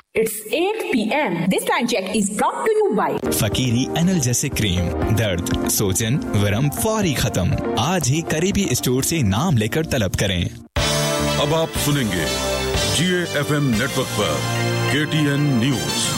It's 8 p.m. This time check is brought to you by फकीरी analgesic cream, दर्द, सोजन, वरम फौरी खत्म। आज ही करीबी स्टोर से नाम लेकर तलब करें। अब आप सुनेंगे GAFM नेटवर्क पर KTN न्यूज।